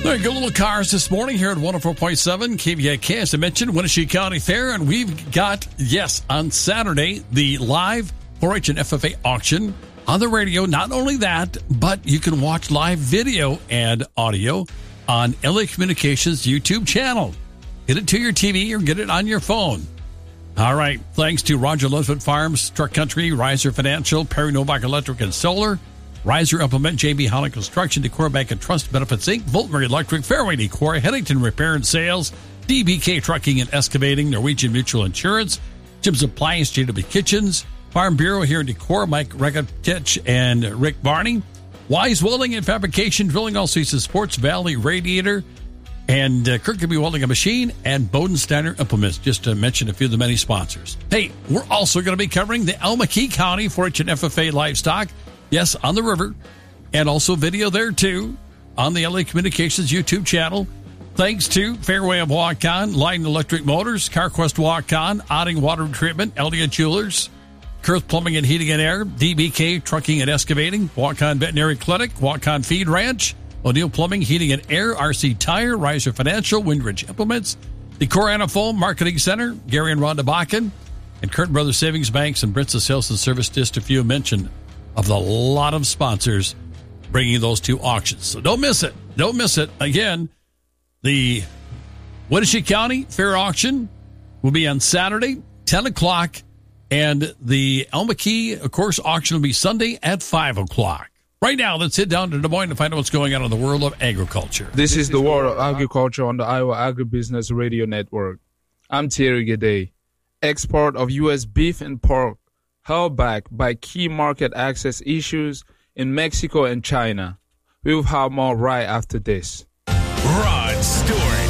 All right, good little cars this morning here at 104.7 KVIK. As I mentioned, Winnebago County Fair, and we've got, yes, on Saturday, the live 4-H and FFA auction on the radio. Not only that, but you can watch live video and audio on LA Communications YouTube channel. Get it to your TV or get it on your phone. All right, thanks to Roger Ledford Farms, Truck Country, Riser Financial, Perry Novak Electric and Solar, Riser Implement, JB Holland Construction, Decor Bank and Trust Benefits Inc., Voltmere Electric, Fairway Decor, Headington Repair and Sales, DBK Trucking and Excavating, Norwegian Mutual Insurance, Jim's Appliance, JW Kitchens, Farm Bureau here in Decor, Mike Regatich and Rick Barney, Wise Welding and Fabrication, Drilling All Seasons Sports, Valley Radiator, and Kirkby Welding and Machine, and Bodensteiner Implements, just to mention a few of the many sponsors. Hey, we're also going to be covering the Alma Key County 4-H and FFA Livestock. Yes, on the river, and also video there, too, on the LA Communications YouTube channel. Thanks to Fairway of Waukon, Lighten Electric Motors, CarQuest Waukon, Otting Water Treatment, Elliott Jewelers, Kurth Plumbing and Heating and Air, DBK Trucking and Excavating, Waukon Veterinary Clinic, Waukon Feed Ranch, O'Neill Plumbing, Heating and Air, RC Tire, Riser Financial, Windridge Implements, the Coriana Foam Marketing Center, Gary and Rhonda Bakken, and Curtin Brothers Savings Banks and Brinson Sales and Service, just a few mentioned of the lot of sponsors bringing those two auctions. So don't miss it. Don't miss it. Again, the Winnebago County Fair Auction will be on Saturday, 10 o'clock, and the Alma Key, of course, auction will be Sunday at 5 o'clock. Right now, let's head down to Des Moines to find out what's going on in the world of agriculture. This is the world of agriculture on the Iowa Agribusiness Radio Network. I'm Thierry Gede. Export of U.S. beef and pork held back by key market access issues in Mexico and China. We'll have more right after this. Rod Stewart.